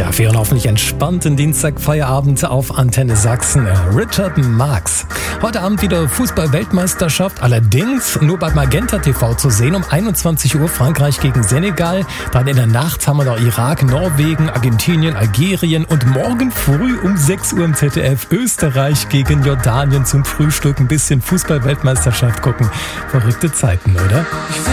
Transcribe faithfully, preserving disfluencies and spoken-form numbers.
Ja, für Ihren hoffentlich entspannten Dienstagfeierabend auf Antenne Sachsen. Richard Marx. Heute Abend wieder Fußball-Weltmeisterschaft, allerdings nur bei Magenta T V zu sehen. Um einundzwanzig Uhr Frankreich gegen Senegal. Dann in der Nacht haben wir noch Irak, Norwegen, Argentinien, Algerien und morgen früh um sechs Uhr im Z D F Österreich gegen Jordanien zum Frühstück. Ein bisschen Fußball-Weltmeisterschaft gucken. Verrückte Zeiten, oder?